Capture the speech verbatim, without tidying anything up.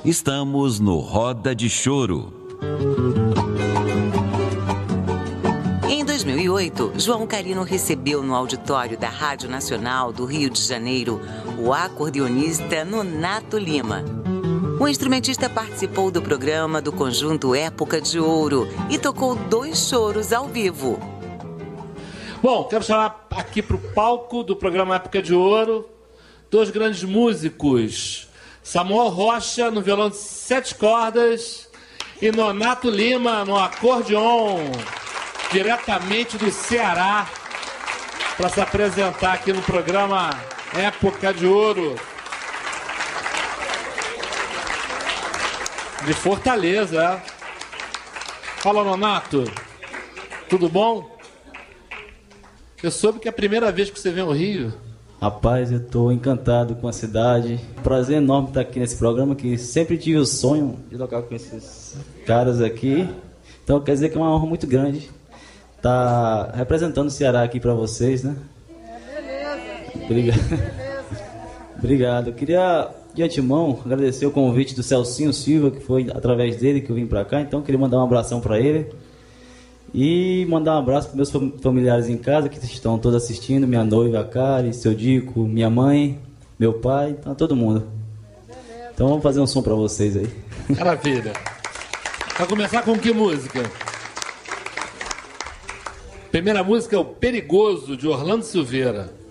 Estamos no Roda de Choro. Em dois mil e oito, João Carino recebeu no auditório da Rádio Nacional do Rio de Janeiro o acordeonista Nonato Lima. O instrumentista participou do programa do conjunto Época de Ouro e tocou dois choros ao vivo. Bom, quero chamar aqui para o palco do programa Época de Ouro dois grandes músicos, Samuel Rocha no violão de sete cordas e Nonato Lima no acordeon, diretamente do Ceará, para se apresentar aqui no programa Época de Ouro. De Fortaleza, é? Fala, Nonato. Tudo bom? Eu soube que é a primeira vez que você vem ao Rio. Rapaz, eu estou encantado com a cidade. Prazer enorme estar aqui nesse programa, que sempre tive o sonho de tocar com esses caras aqui. Então quer dizer que é uma honra muito grande estar representando o Ceará aqui para vocês, né? Beleza. Obrigado. Obrigado. Eu queria, de antemão, agradecer o convite do Celcinho Silva, que foi através dele que eu vim para cá. Então, queria mandar um abração para ele. E mandar um abraço para meus familiares em casa, que estão todos assistindo. Minha noiva, a Kari, seu Dico, minha mãe, meu pai, então todo mundo. Então, vamos fazer um som para vocês aí. Maravilha. Vai começar com que música? Primeira música é o Perigoso, de Orlando Silveira.